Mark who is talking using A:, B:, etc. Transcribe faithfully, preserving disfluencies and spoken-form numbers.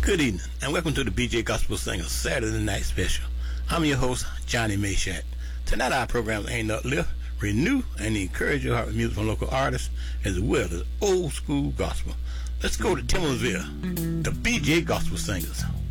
A: Good evening, and welcome to the B J Gospel Singers Saturday Night Special. I'm your host, Johnny Mayshack. Tonight our program aims to uplift, renew, and encourage your heart with music from local artists as well as old school gospel. Let's go to Timorsville, the B J Gospel Singers.